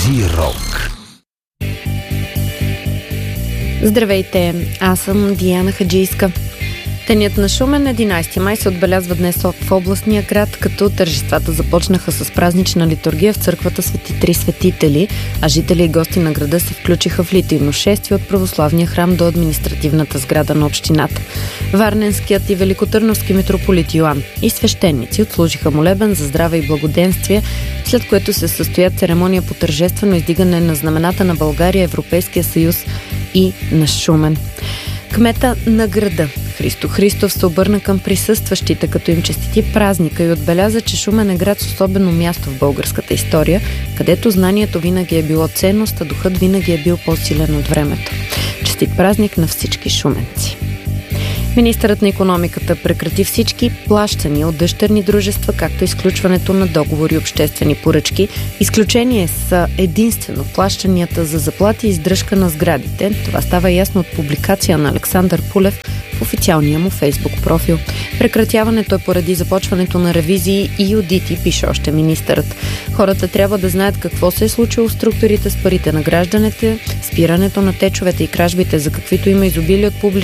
Изи Рок. Здравейте, аз съм Диана Хаджийска. Денят на Шумен, 11 май, се отбелязва днес в областния град, като тържествата започнаха с празнична литургия в църквата Свети Три светители, а жители и гости на града се включиха в литийно шествие от православния храм до административната сграда на общината. Варненският и великотърновски митрополит Йоан и свещеници отслужиха молебен за здраве и благоденствие, след което се състоя церемония по тържествено издигане на знамената на България, Европейския съюз и на Шумен. Кмета на града Христо Христов се обърна към присъстващите, като им честити празника и отбеляза, че Шумен е град с особено място в българската история, където знанието винаги е било ценност, а духът винаги е бил по-силен от времето. Честит празник на всички шуменци! Министърът на икономиката прекрати всички плащания от дъщерни дружества, както изключването на договори и обществени поръчки. Изключение са единствено плащанията за заплати и издръжка на сградите. Това става ясно от публикация на Александър Пулев в официалния му Фейсбук профил. Прекратяването е поради започването на ревизии и одити, пише още министърът. Хората трябва да знаят какво се е случило в структурите с парите на гражданите, спирането на течовете и кражбите, за каквито има изобилие от публични